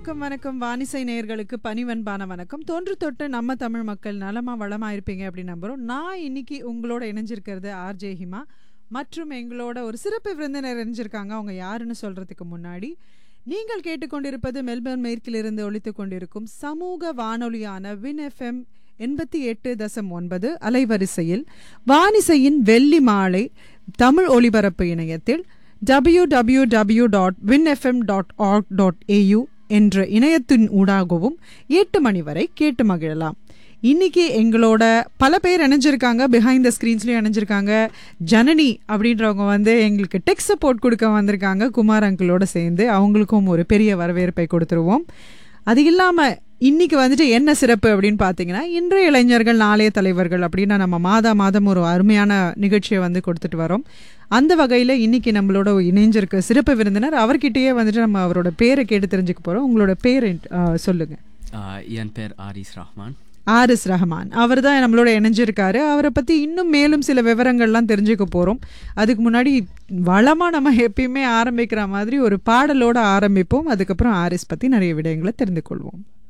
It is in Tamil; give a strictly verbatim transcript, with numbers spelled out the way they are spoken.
வணக்கம் வணக்கம் வானிசை நேயர்களுக்கு பணிவன்பான வணக்கம். தோன்று தொட்டு நம்ம தமிழ் மக்கள் நலமா வளமா இருப்பீங்க அப்படின்னு நம்புறோம். நான் இன்னைக்கு உங்களோட இணைஞ்சிருக்கிறது ஆர்ஜே ஹிமா மற்றும் எங்களோட ஒரு சிறப்பு விருந்தினர் இணைஞ்சிருக்காங்க. அவங்க யாருன்னு சொல்றதுக்கு முன்னாடி, நீங்கள் கேட்டுக்கொண்டிருப்பது மெல்பர்ன் மேற்கிலிருந்து ஒலித்து கொண்டிருக்கும் சமூக வானொலியான வின் எஃப்எம் எண்பத்தி எட்டு தசம் ஒன்பது அலைவரிசையில் வானிசையின் வெள்ளி மாலை தமிழ் ஒலிபரப்பு இணையத்தில் W W W dot win F M dot org dot A you என்ற இணையத்தின் ஊடாகவும் எட்டு மணி வரை கேட்டு மகிழலாம். இன்னைக்கு எங்களோட பல பேர் இணைஞ்சிருக்காங்க, பிஹைண்ட் த ஸ்க்ரீன்ஸ்லையும் இணைஞ்சிருக்காங்க. ஜனனி அப்படின்றவங்க வந்து எங்களுக்கு டெக் சப்போர்ட் கொடுக்க வந்திருக்காங்க குமார் அங்கிளோட சேர்ந்து. அவங்களுக்கும் ஒரு பெரிய வரவேற்பை கொடுத்துருவோம். அது இல்லாமல் இன்னைக்கு வந்துட்டு என்ன சிறப்பு அப்படின்னு பார்த்தீங்கன்னா, இன்றைய இளைஞர்கள் நாளைய தலைவர்கள் அப்படின்னு நம்ம மாதா மாதம் ஒரு அருமையான நிகழ்ச்சியை வந்து கொடுத்துட்டு வரோம். அந்த வகையில் இன்னைக்கு நம்மளோட இணைஞ்சிருக்க சிறப்பு விருந்தினர், அவர்கிட்டயே வந்துட்டு நம்ம அவரோட பேரை கேட்டு தெரிஞ்சுக்க போகிறோம். உங்களோட பேர் சொல்லுங்க. என் பேர் ஆரிஸ் ரஹ்மான். ஆரிஸ் ரஹ்மான் அவர் தான் நம்மளோட இணைஞ்சிருக்காரு. அவரை பற்றி இன்னும் மேலும் சில விவரங்கள்லாம் தெரிஞ்சுக்க போகிறோம். அதுக்கு முன்னாடி வளமாக நம்ம எப்பயுமே ஆரம்பிக்கிற மாதிரி ஒரு பாடலோடு ஆரம்பிப்போம். அதுக்கப்புறம் ஆரிஸ் பற்றி நிறைய விடயங்களை தெரிந்து கொள்வோம்.